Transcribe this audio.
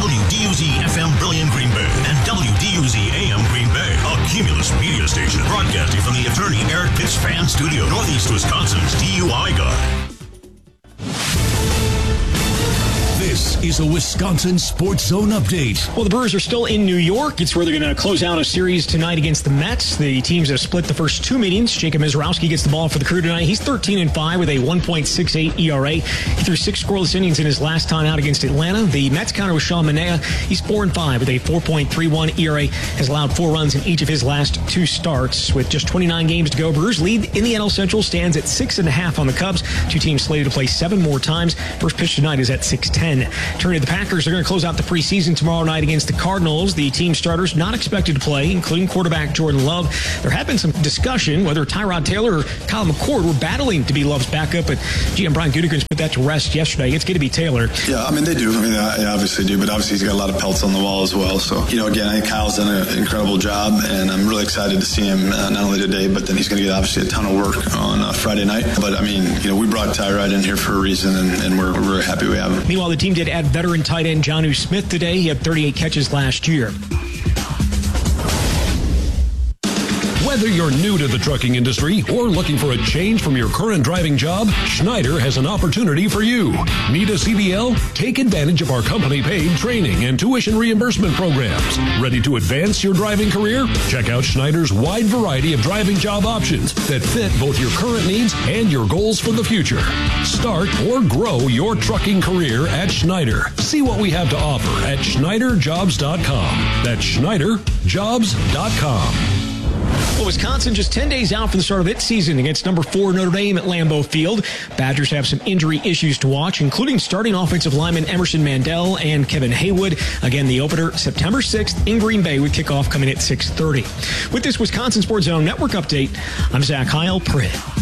WDUZ FM Brilliant Green Bay and WDUZ AM Green Bay, a Cumulus media station broadcasting from the attorney Eric Pitts Fan Studio, Northeast Wisconsin's DUI guy. This is a Wisconsin Sports Zone update. Well, the Brewers are still in New York. It's where they're going to close out a series tonight against the Mets. The teams have split the first two meetings. Jacob Mizrowski gets the ball for the Crew tonight. He's 13-5 with a 1.68 ERA. He threw 6 scoreless innings in his last time out against Atlanta. The Mets counter with Sean Manaea. He's 4-5 with a 4.31 ERA. Has allowed 4 runs in each of his last 2 starts. With just 29 games to go, Brewers lead in the NL Central stands at 6.5 on the Cubs. 2 teams slated to play 7 more times. First pitch tonight is at 6:10. Turning to the Packers, they're going to close out the preseason tomorrow night against the Cardinals. The team starters not expected to play, including quarterback Jordan Love. There had been some discussion whether Tyrod Taylor or Kyle McCord were battling to be Love's backup, but GM Brian Gutekunst put that to rest yesterday. It's going to be Taylor. Yeah, I mean, they do. I mean, they obviously do, but obviously he's got a lot of pelts on the wall as well. So, again, I think Kyle's done an incredible job, and I'm really excited to see him not only today, but then he's going to get obviously a ton of work on Friday night. But, I mean, we brought Tyrod in here for a reason, and we're very happy we have him. Meanwhile, the team did add veteran tight end Jonnu Smith today. He had 38 catches last year. Whether you're new to the trucking industry or looking for a change from your current driving job, Schneider has an opportunity for you. Need a CDL? Take advantage of our company-paid training and tuition reimbursement programs. Ready to advance your driving career? Check out Schneider's wide variety of driving job options that fit both your current needs and your goals for the future. Start or grow your trucking career at Schneider. See what we have to offer at SchneiderJobs.com. That's SchneiderJobs.com. Well, Wisconsin just 10 days out from the start of its season against number 4 Notre Dame at Lambeau Field. Badgers have some injury issues to watch, including starting offensive lineman Emerson Mandel and Kevin Haywood. Again, the opener September 6th in Green Bay with kickoff coming at 6:30. With this Wisconsin Sports Zone Network update, I'm Zach Heil, Pritt.